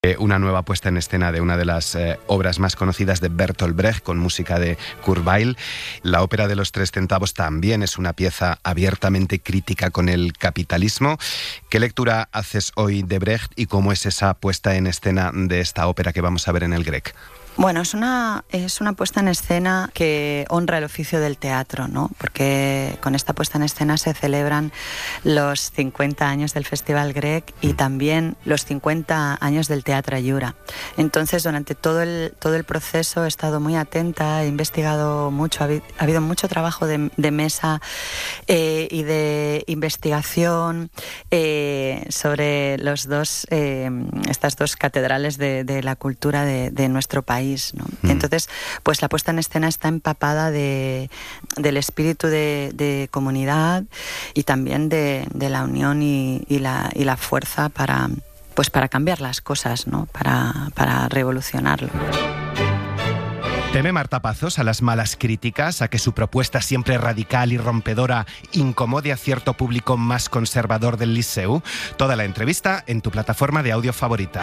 una nueva puesta en escena de una de las obras más conocidas de Bertolt Brecht, con música de Kurt Weill. La ópera de los 3 centavos también es una pieza abiertamente crítica con el capitalismo. ¿Qué lectura haces hoy de Brecht y cómo es esa puesta en escena de esta ópera que vamos a ver en el Grec? Bueno, es una puesta en escena que honra el oficio del teatro, ¿no? Porque con esta puesta en escena se celebran los 50 años del Festival Grec y también los 50 años del Teatro Allura. Entonces, durante todo el proceso he estado muy atenta, he investigado mucho, ha habido mucho trabajo de mesa y de investigación sobre estas dos catedrales de la cultura de nuestro país, ¿no? Entonces, pues la puesta en escena está empapada del espíritu de comunidad y también de la unión y la fuerza para cambiar las cosas, ¿no? Para revolucionarlo. ¿Teme Marta Pazos a las malas críticas, a que su propuesta siempre radical y rompedora incomode a cierto público más conservador del Liceu? Toda la entrevista en tu plataforma de audio favorita.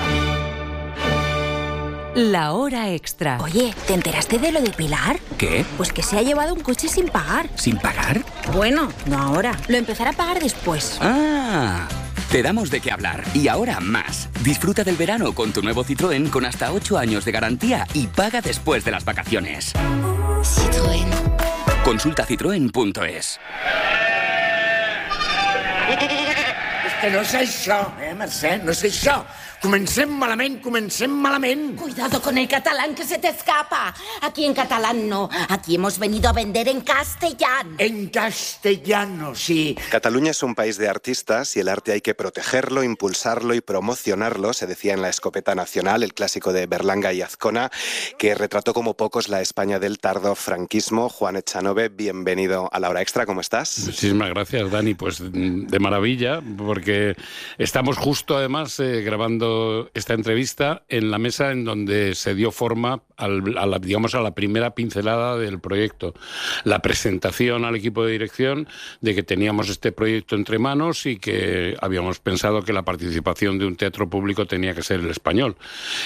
La hora extra. Oye, ¿te enteraste de lo de Pilar? ¿Qué? Pues que se ha llevado un coche sin pagar. ¿Sin pagar? Bueno, no ahora. Lo empezará a pagar después. ¡Ah! Te damos de qué hablar. Y ahora más. Disfruta del verano con tu nuevo Citroën con hasta 8 años de garantía y paga después de las vacaciones. Citroën. Consulta citroen.es. És que no és això, Mercè, no és això. Comencem malament. Cuidado con el catalán que se te escapa. Aquí en catalán no. Aquí hemos venido a vender en castellano. En castellano, sí. Cataluña es un país de artistas y el arte hay que protegerlo, impulsarlo y promocionarlo, se decía en La Escopeta Nacional, el clásico de Berlanga y Azcona, que retrató como pocos la España del tardo franquismo. Juan Echanove, bienvenido a La Hora Extra, ¿cómo estás? Muchísimas gracias, Dani, pues de maravilla, porque estamos justo además grabando esta entrevista en la mesa en donde se dio forma a la primera pincelada del proyecto, la presentación al equipo de dirección de que teníamos este proyecto entre manos y que habíamos pensado que la participación de un teatro público tenía que ser el español.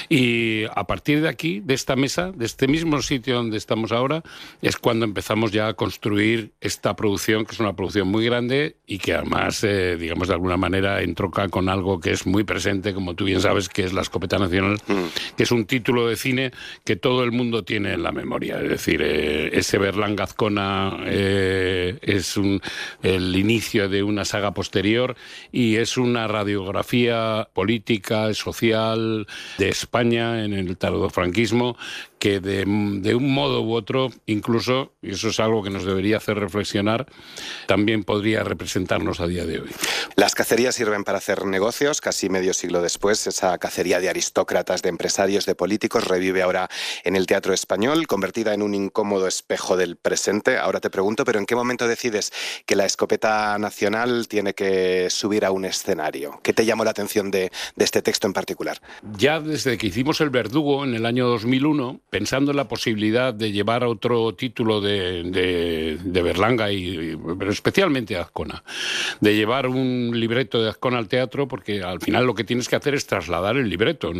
Y a partir de aquí, de esta mesa, de este mismo sitio donde estamos ahora, es cuando empezamos ya a construir esta producción, que es una producción muy grande y que además, digamos, de alguna manera entronca con algo que es muy presente, como tú bien sabes, que es La Escopeta Nacional, que es un título de cine que todo el mundo tiene en la memoria. Es decir, ese Berlanga Azcona es el inicio de una saga posterior y es una radiografía política, social de España en el tardofranquismo que de un modo u otro, incluso, y eso es algo que nos debería hacer reflexionar, también podría representarnos a día de hoy. Las cacerías sirven para hacer negocios. Casi medio siglo después, esa cacería de aristócratas, de empresarios, de políticos, revive ahora en el teatro español, convertida en un incómodo espejo del presente. Ahora te pregunto, ¿pero en qué momento decides que La Escopeta Nacional tiene que subir a un escenario? ¿Qué te llamó la atención de este texto en particular? Ya desde que hicimos El Verdugo en el año 2001, pensando en la posibilidad de llevar otro título de Berlanga, pero especialmente de Azcona, de llevar un libreto de Azcona al teatro, porque al final lo que tienes que hacer es trasladar el libreto.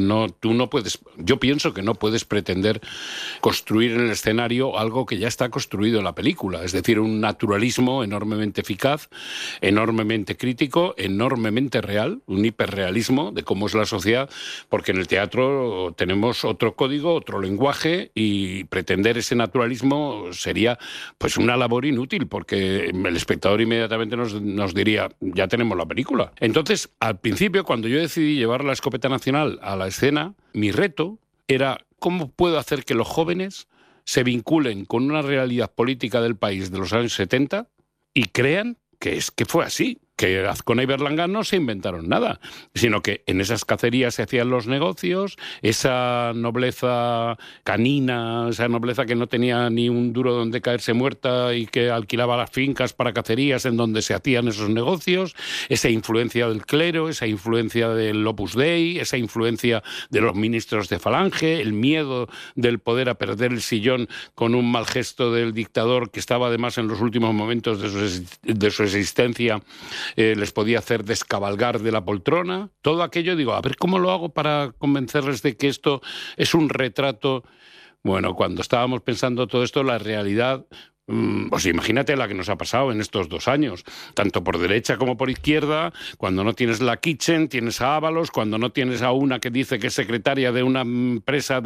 Tú no puedes, yo pienso que no puedes pretender construir en el escenario algo que ya está construido en la película, es decir, un naturalismo enormemente eficaz, enormemente crítico, enormemente real, un hiperrealismo de cómo es la sociedad, porque en el teatro tenemos otro código, otro lenguaje, y pretender ese naturalismo sería pues una labor inútil, porque el espectador inmediatamente nos diría, ya tenemos la película. Entonces, al principio, cuando yo decidí llevar La Escopeta Nacional a la escena, mi reto era ¿cómo puedo hacer que los jóvenes se vinculen con una realidad política del país de los años 70 y crean que fue así? Que Azcona y Berlanga no se inventaron nada, sino que en esas cacerías se hacían los negocios, esa nobleza canina, esa nobleza que no tenía ni un duro donde caerse muerta y que alquilaba las fincas para cacerías en donde se hacían esos negocios, esa influencia del clero, esa influencia del Opus Dei, esa influencia de los ministros de Falange, el miedo del poder a perder el sillón con un mal gesto del dictador que estaba además en los últimos momentos de su existencia les podía hacer descabalgar de la poltrona. Todo aquello, digo, a ver cómo lo hago para convencerles de que esto es un retrato. Bueno, cuando estábamos pensando todo esto, la realidad... Pues imagínate la que nos ha pasado en estos 2 años, tanto por derecha como por izquierda. Cuando no tienes la Kitchen, tienes a Ábalos. Cuando no tienes a una que dice que es secretaria de una empresa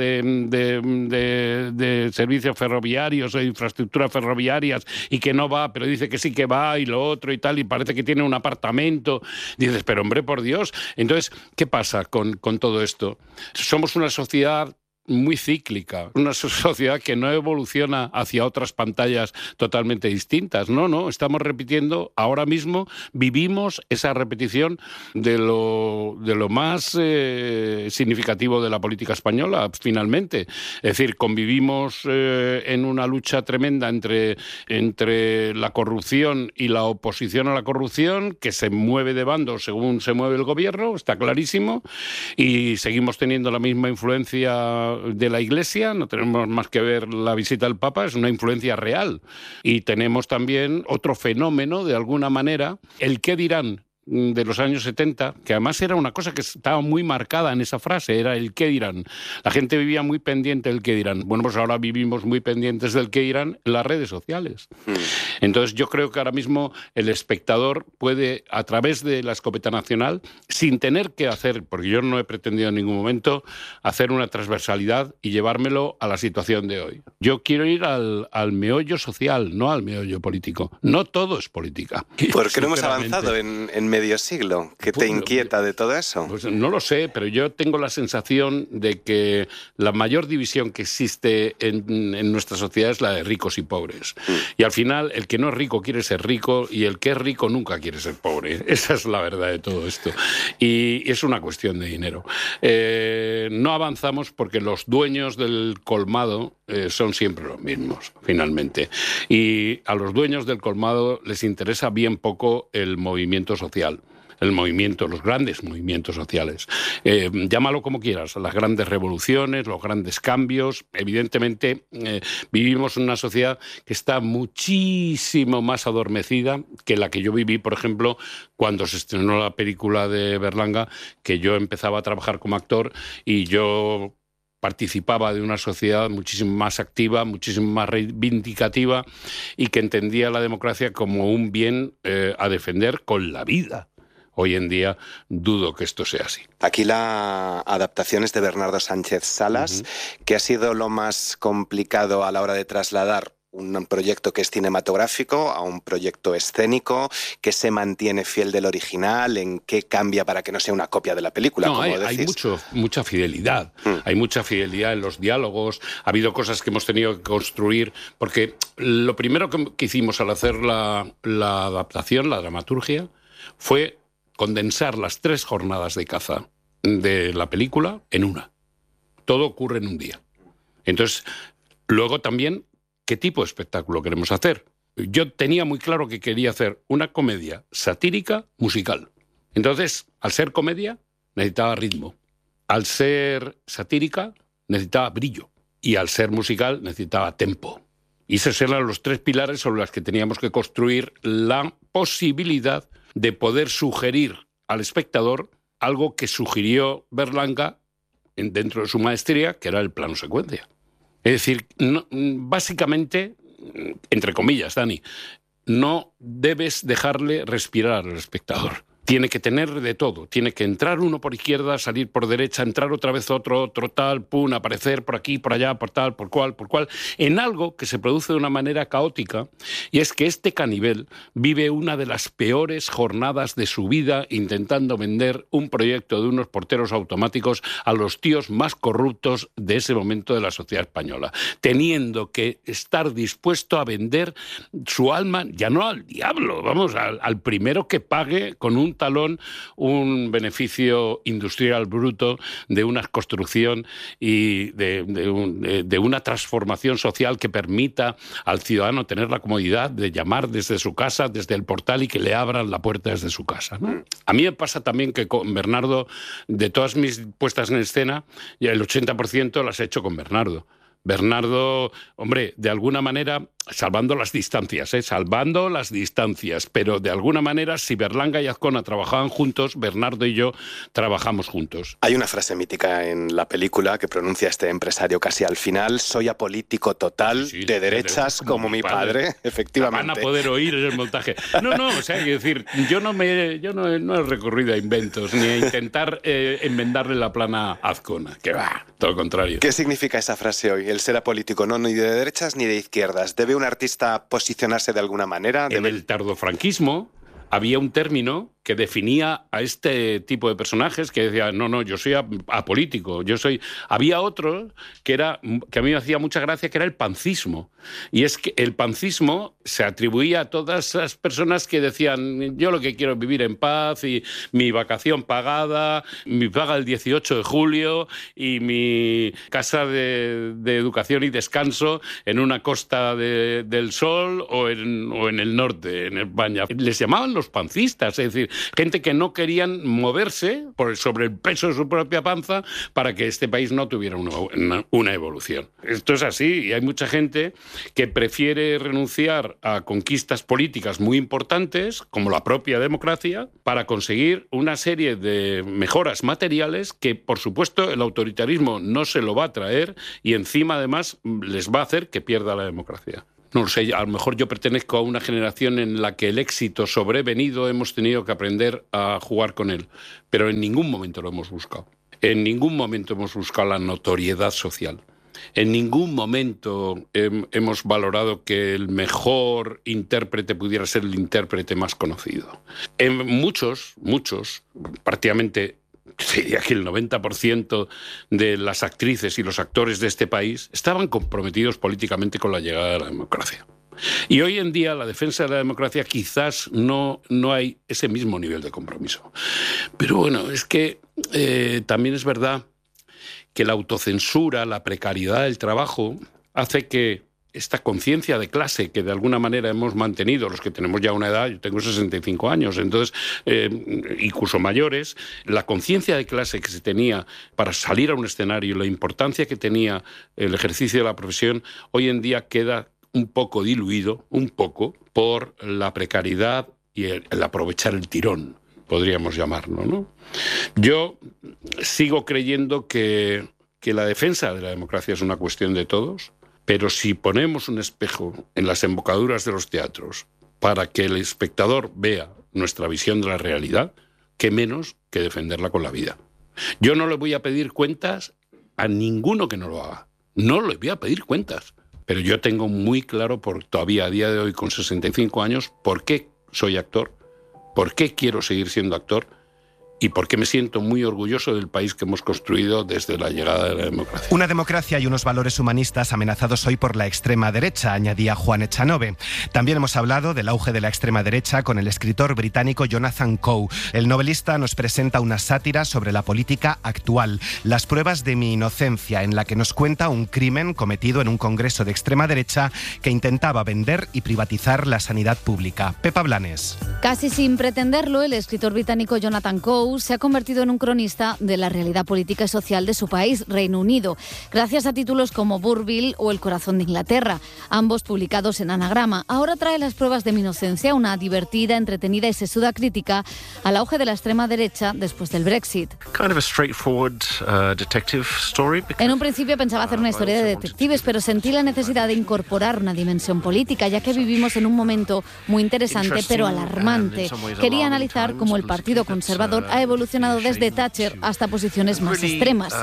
de servicios ferroviarios o de infraestructuras ferroviarias y que no va, pero dice que sí que va y lo otro y tal, y parece que tiene un apartamento. Dices, pero hombre, por Dios. Entonces, ¿qué pasa con todo esto? Somos una sociedad muy cíclica, una sociedad que no evoluciona hacia otras pantallas totalmente distintas. No, estamos repitiendo, ahora mismo vivimos esa repetición de lo más significativo de la política española, finalmente. Es decir, convivimos en una lucha tremenda entre la corrupción y la oposición a la corrupción, que se mueve de bando según se mueve el gobierno, está clarísimo, y seguimos teniendo la misma influencia de la Iglesia. No tenemos más que ver la visita del Papa, es una influencia real. Y tenemos también otro fenómeno, de alguna manera, el qué dirán de los años 70, que además era una cosa que estaba muy marcada en esa frase, era el qué dirán. La gente vivía muy pendiente del qué dirán. Bueno, pues ahora vivimos muy pendientes del qué dirán en las redes sociales. Entonces yo creo que ahora mismo el espectador puede, a través de la escopeta nacional, sin tener que hacer, porque yo no he pretendido en ningún momento hacer una transversalidad y llevármelo a la situación de hoy. Yo quiero ir al meollo social, no al meollo político. No todo es política. ¿Por qué no hemos avanzado en medio siglo? ¿Qué te inquieta de todo eso? Pues no lo sé, pero yo tengo la sensación de que la mayor división que existe en nuestra sociedad es la de ricos y pobres. Y al final, el que no es rico quiere ser rico y el que es rico nunca quiere ser pobre. Esa es la verdad de todo esto. Y es una cuestión de dinero. No avanzamos porque los dueños del colmado son siempre los mismos, finalmente. Y a los dueños del colmado les interesa bien poco el movimiento social. Los grandes movimientos sociales. Llámalo como quieras, las grandes revoluciones, los grandes cambios. Evidentemente, vivimos en una sociedad que está muchísimo más adormecida que la que yo viví, por ejemplo, cuando se estrenó la película de Berlanga, que yo empezaba a trabajar como actor y yo participaba de una sociedad muchísimo más activa, muchísimo más reivindicativa y que entendía la democracia como un bien a defender con la vida. Hoy en día dudo que esto sea así. Aquí la adaptación es de Bernardo Sánchez Salas. ¿Qué ha sido lo más complicado a la hora de trasladar un proyecto que es cinematográfico a un proyecto escénico? ¿Qué se mantiene fiel del original? ¿En qué cambia para que no sea una copia de la película? No, hay mucha fidelidad. Hay mucha fidelidad en los diálogos. Ha habido cosas que hemos tenido que construir, porque lo primero que hicimos al hacer la adaptación, la dramaturgia, fue condensar las 3 jornadas de caza de la película en una. Todo ocurre en un día. Entonces, luego también, ¿qué tipo de espectáculo queremos hacer? Yo tenía muy claro que quería hacer una comedia satírica musical. Entonces, al ser comedia, necesitaba ritmo. Al ser satírica, necesitaba brillo. Y al ser musical, necesitaba tempo. Y esos eran los 3 pilares sobre los que teníamos que construir la posibilidad de poder sugerir al espectador algo que sugirió Berlanga dentro de su maestría, que era el plano secuencia. Es decir, básicamente, entre comillas, Dani, no debes dejarle respirar al espectador. Tiene que tener de todo. Tiene que entrar uno por izquierda, salir por derecha, entrar otra vez otro tal, pum, aparecer por aquí, por allá, por tal, por cual, en algo que se produce de una manera caótica, y es que este Canivel vive una de las peores jornadas de su vida intentando vender un proyecto de unos porteros automáticos a los tíos más corruptos de ese momento de la sociedad española, teniendo que estar dispuesto a vender su alma, ya no al diablo, vamos, al primero que pague con un talón un beneficio industrial bruto de una construcción y de una transformación social que permita al ciudadano tener la comodidad de llamar desde su casa, desde el portal, y que le abran la puerta desde su casa, ¿no? A mí me pasa también que con Bernardo, de todas mis puestas en escena, el 80% las he hecho con Bernardo. Bernardo, hombre, de alguna manera, salvando las distancias, pero de alguna manera, si Berlanga y Azcona trabajaban juntos, Bernardo y yo trabajamos juntos. Hay una frase mítica en la película que pronuncia este empresario casi al final: soy apolítico total, sí, de derechas como mi padre. Efectivamente. La van a poder oír en el montaje. No, o sea, hay que decir, yo no he recurrido a inventos, ni a intentar enmendarle la plana a Azcona, que va, todo lo contrario. ¿Qué significa esa frase hoy? El ser apolítico, no ni de derechas ni de izquierdas. ¿Debe un artista posicionarse de alguna manera? En el tardofranquismo había un término que definía a este tipo de personajes que decía, no, yo soy apolítico, Había otro que a mí me hacía mucha gracia, que era el pancismo. Y es que el pancismo se atribuía a todas esas personas que decían, yo lo que quiero es vivir en paz, y mi vacación pagada, mi paga el 18 de julio y mi casa de educación y descanso en una costa del sol o en el norte, en España. Les llamaban los pancistas, es decir, gente que no querían moverse sobre el peso de su propia panza para que este país no tuviera una evolución. Esto es así, y hay mucha gente que prefiere renunciar a conquistas políticas muy importantes, como la propia democracia, para conseguir una serie de mejoras materiales que, por supuesto, el autoritarismo no se lo va a traer, y encima, además, les va a hacer que pierda la democracia. No lo sé, a lo mejor yo pertenezco a una generación en la que el éxito sobrevenido hemos tenido que aprender a jugar con él, pero en ningún momento lo hemos buscado. En ningún momento hemos buscado la notoriedad social. En ningún momento hemos valorado que el mejor intérprete pudiera ser el intérprete más conocido. En muchos, prácticamente, diría que el 90% de las actrices y los actores de este país estaban comprometidos políticamente con la llegada de la democracia. Y hoy en día la defensa de la democracia quizás no hay ese mismo nivel de compromiso. Pero bueno, es que también es verdad que la autocensura, la precariedad del trabajo, hace que esta conciencia de clase que de alguna manera hemos mantenido, los que tenemos ya una edad, yo tengo 65 años, entonces, incluso mayores, la conciencia de clase que se tenía para salir a un escenario, la importancia que tenía el ejercicio de la profesión, hoy en día queda un poco diluido, por la precariedad y el aprovechar el tirón, podríamos llamarlo, ¿no? Yo sigo creyendo que la defensa de la democracia es una cuestión de todos, pero si ponemos un espejo en las embocaduras de los teatros para que el espectador vea nuestra visión de la realidad, qué menos que defenderla con la vida. Yo no le voy a pedir cuentas a ninguno que no lo haga. No le voy a pedir cuentas. Pero yo tengo muy claro, todavía a día de hoy, con 65 años, por qué soy actor, por qué quiero seguir siendo actor y por qué me siento muy orgulloso del país que hemos construido desde la llegada de la democracia. Una democracia y unos valores humanistas amenazados hoy por la extrema derecha, añadía Juan Echanove. También hemos hablado del auge de la extrema derecha con el escritor británico Jonathan Coe. El novelista nos presenta una sátira sobre la política actual, Las pruebas de mi inocencia, en la que nos cuenta un crimen cometido en un congreso de extrema derecha que intentaba vender y privatizar la sanidad pública. Pepa Blanes. Casi sin pretenderlo, el escritor británico Jonathan Coe se ha convertido en un cronista de la realidad política y social de su país, Reino Unido, gracias a títulos como Burville o El corazón de Inglaterra, ambos publicados en Anagrama. Ahora trae Las pruebas de mi inocencia, una divertida, entretenida y sesuda crítica al auge de la extrema derecha después del Brexit. En un principio pensaba hacer una historia de detectives, pero sentí la necesidad de incorporar una dimensión política, ya que vivimos en un momento muy interesante, pero alarmante. Quería analizar cómo el Partido Conservador ha evolucionado desde Thatcher hasta posiciones más extremas.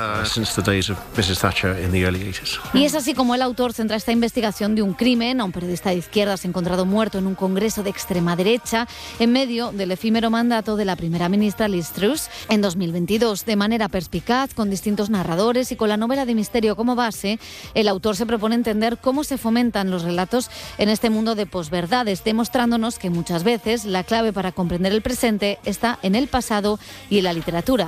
Y es así como el autor centra esta investigación de un crimen a un periodista de izquierdas encontrado muerto en un congreso de extrema derecha en medio del efímero mandato de la primera ministra Liz Truss en 2022. De manera perspicaz, con distintos narradores y con la novela de misterio como base, el autor se propone entender cómo se fomentan los relatos en este mundo de posverdades, demostrándonos que muchas veces la clave para comprender el presente está en el pasado y en la literatura.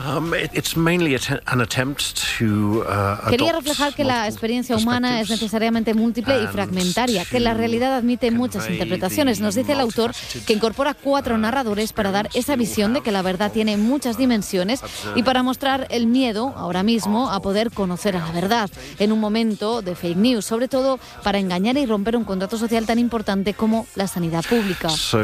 Quería reflejar que la experiencia humana es necesariamente múltiple y fragmentaria, que la realidad admite muchas interpretaciones. Nos dice el autor que incorpora 4 narradores para dar esa visión de que la verdad tiene muchas dimensiones y para mostrar el miedo ahora mismo a poder conocer a la verdad en un momento de fake news, sobre todo para engañar y romper un contrato social tan importante como la sanidad pública. La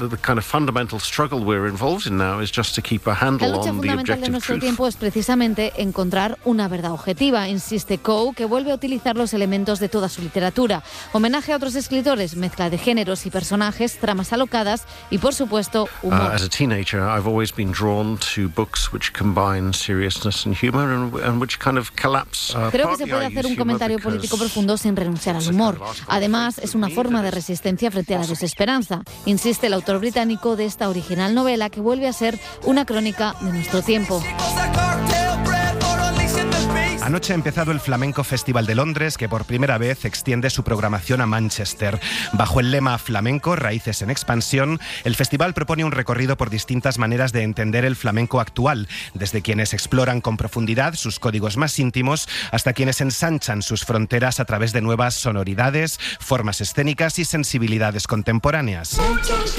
lucha fundamental de nuestro tiempo es precisamente encontrar una verdad objetiva, insiste Coe, que vuelve a utilizar los elementos de toda su literatura. Homenaje a otros escritores, mezcla de géneros y personajes, tramas alocadas y, por supuesto, humor. As a teenager, I've always been drawn to books which combine seriousness and humor and which kind of collapse. Creo que se puede hacer un comentario político profundo sin renunciar al humor. Además, es una forma de resistencia frente a la desesperanza, insiste el autor británico de esta original novela que vuelve a ser una crónica de nuestro tiempo. Anoche ha empezado el Flamenco Festival de Londres, que por primera vez extiende su programación a Manchester. Bajo el lema Flamenco, Raíces en Expansión, el festival propone un recorrido por distintas maneras de entender el flamenco actual, desde quienes exploran con profundidad sus códigos más íntimos hasta quienes ensanchan sus fronteras a través de nuevas sonoridades, formas escénicas y sensibilidades contemporáneas.